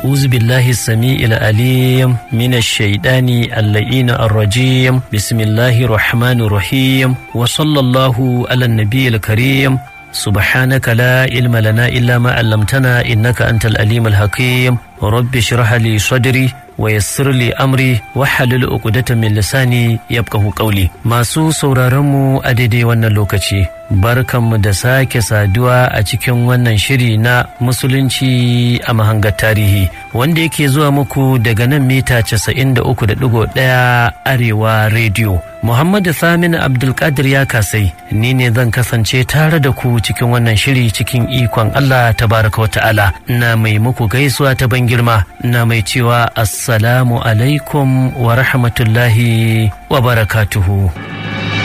أعوذ بالله السميع العليم من الشيطان اللعين الرجيم بسم الله الرحمن الرحيم وصلى الله على النبي الكريم سبحانك لا علم لنا إلا ما علمتنا إنك أنت العليم الحكيم رب اشرح لي صدري ويسر لي أمري واحلل عقدة من لساني يفقهوا قولي. Masu sauraronmu a daidai wannan lokaci, barkanmu da sake saduwa a cikin wannan shiri na musulunci a mahangar tarihi wanda yake zuwa muku daga nan mita 93.1 Arewa Radio. Muhammadu Thamin Abdulkadir ya kasai, ni ne zan kasance tare da ku cikin wannan shiri cikin ikon Allah tabaraka wa ta'ala. Ina mai muku gaisuwa ta ban girma, ina mai cewa assalamu alaikum wa rahmatullahi wa barakatuhu.